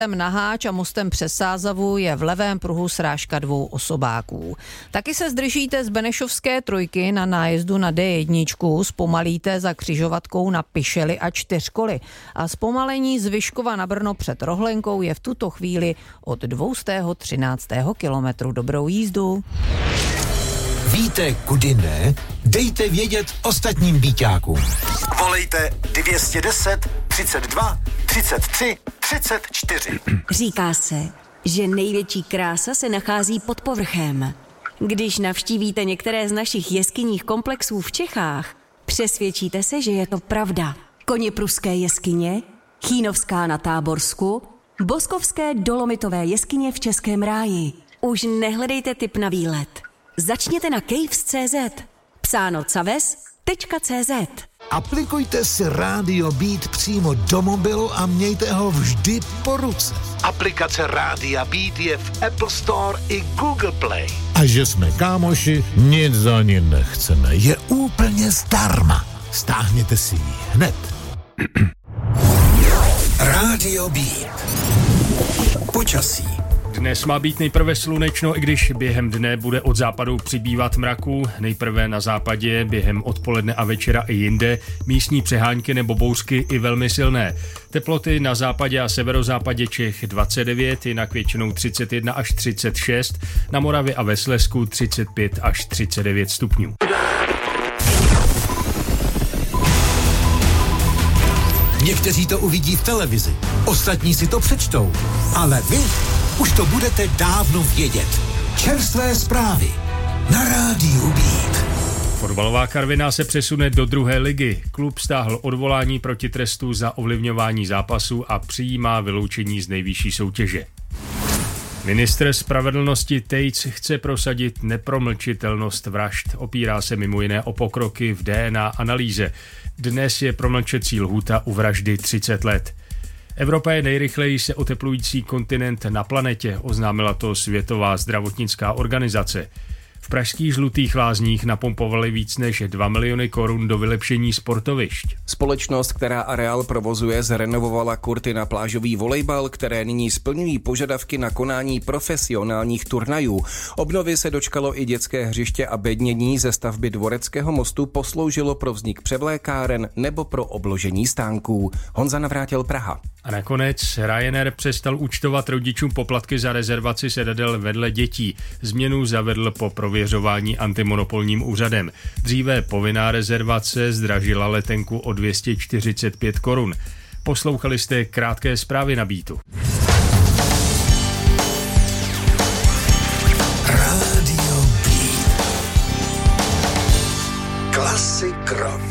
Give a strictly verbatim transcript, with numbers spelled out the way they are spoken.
na Háč a mostem přes Sázavu je v levém pruhu srážka dvou osobáků. Taky se zdržíte z Benešovské trojky na nájezdu na D jedna, zpomalíte za křižovatkou na Pišely a Čtyřkoly a zpomalení z Vyškova na Brno před Rohlenkou je v tuto chvíli od dvě stě třináct kilometrů. Dobrou jízdu. Víte, kudy ne? Dejte vědět ostatním býťákům. Volejte dvě stě deset, třicet dva, třicet tři, třicet čtyři. Říká se, že největší krása se nachází pod povrchem. Když navštívíte některé z našich jeskyních komplexů v Čechách, přesvědčíte se, že je to pravda. Koněpruské jeskyně, Chýnovská na Táborsku, Boskovské dolomitové jeskyně v Českém ráji. Už nehledejte tip na výlet. Začněte na caves tečka cé zet. Psáno caves tečka cé zet. Aplikujte si Rádio Beat přímo do mobilu a mějte ho vždy po ruce. Aplikace Rádia Beat je v Apple Store i Google Play. A že jsme kámoši, nic za ní nechceme. Je úplně zdarma. Stáhněte si ji hned. Rádio Beat. Počasí. Dnes má být nejprve slunečno, i když během dne bude od západu přibývat mraku. Nejprve na západě, během odpoledne a večera i jinde, místní přehánky nebo bouřky i velmi silné. Teploty na západě a severozápadě Čech dvacet devět, jinak většinou třicet jedna až třicet šest, na Moravě a ve Slezsku třicet pět až třicet devět stupňů. Někteří to uvidí v televizi, ostatní si to přečtou, ale vy už to budete dávno vědět. Čerstvé zprávy na Rádiu Beat. Fotbalová Karviná se přesune do druhé ligy. Klub stáhl odvolání proti trestu za ovlivňování zápasu a přijímá vyloučení z nejvyšší soutěže. Ministr spravedlnosti Tejc chce prosadit nepromlčitelnost vražd. Opírá se mimo jiné o pokroky v D N A analýze. Dnes je promlčecí lhůta u vraždy třicet let. Evropa je nejrychleji se oteplující kontinent na planetě, oznámila to Světová zdravotnická organizace. V pražských Žlutých Lázních napumpovali víc než dva miliony korun do vylepšení sportovišť. Společnost, která areál provozuje, zrenovovala kurty na plážový volejbal, které nyní splňují požadavky na konání profesionálních turnajů. Obnovy se dočkalo i dětské hřiště a bednění. Ze stavby Dvoreckého mostu posloužilo pro vznik převlékáren nebo pro obložení stánků. Honza Navrátil, Praha. A nakonec Ryanair přestal účtovat rodičům poplatky za rezervaci sedadel vedle dětí. Změnu zavedl po prověřování antimonopolním úřadem. Dříve povinná rezervace zdražila letenku o dvě stě čtyřicet pět korun. Poslouchali jste krátké zprávy na Beatu. Rádio Beat. Klasik rock.